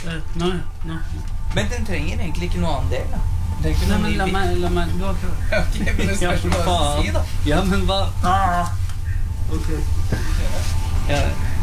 Nå. Men den trenger egentlig ikke noe annen del, da. Nei, men la meg gå. Ok, men det spørs hva du si, da. Ja, men hva? Ok. Ja.